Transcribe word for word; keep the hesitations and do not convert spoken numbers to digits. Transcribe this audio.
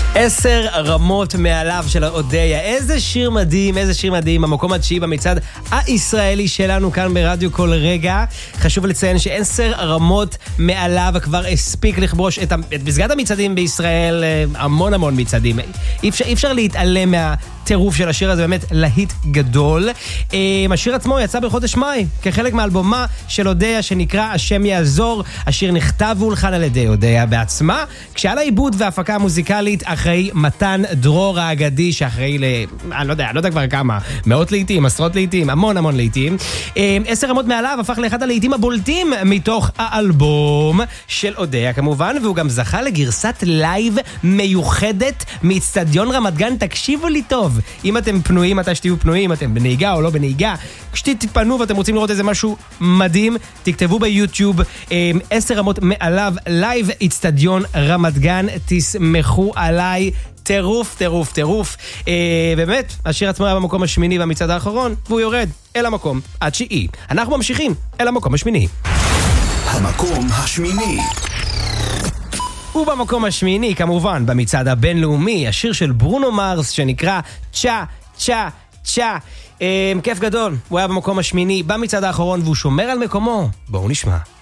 עשר רמות מעליו של אודיה. איזה שיר מדהים, איזה שיר מדהים. המקום התשיעי במצעד הישראלי שלנו כאן ברדיו כל רגע. חשוב לציין שעשר רמות מעליו כבר הספיק לכבוש את, את פסגת המצעדים בישראל. המון המון מצעדים. אי אפשר, אי אפשר להתעלם מהטירוף של השיר הזה, באמת להיט גדול. השיר עצמו יצא בחודש מאי כחלק מאלבומה של אודיה שנקרא השם יעזור. השיר נכתב והולחן על ידי אודיה בעצמה, כשעל העיבוד וההפקה המוזיקלית אחראי מתן דרור האגדי, שאחראי ל... אני לא יודע, אני לא יודע כבר כמה, מאות לעיתים, עשרות לעיתים, המון המון לעיתים. עשר רמות מעליו הפך לאחד הלעיתים הבולטים מתוך האלבום של אודיה כמובן, והוא גם זכה לגרסת לייב מיוחדת מאצטדיון רמת גן. תקשיבו לי טוב, אם אתם פנויים, מתי שתהיו פנויים, אתם בנהיגה או לא בנהיגה, כשתתפנו ואתם רוצים לראות איזה משהו מדהים, תכתבו ביוטיוב עשר רמות מעליו לייב אצטדיון רמת גן, תסמכו עליי, טירוף, טירוף, טירוף. אה, באמת, השיר עצמו היה במקום השמיני במצעד האחרון, והוא יורד אל המקום התשיעי. אנחנו ממשיכים אל המקום השמיני. המקום השמיני. ובמקום השמיני, כמובן, במצעד הבינלאומי, השיר של ברונו מרס שנקרא צ'ה, צ'ה, צ'ה. אה, כיף גדול, הוא היה במקום השמיני במצעד האחרון, והוא שומר על מקומו. בואו נשמע.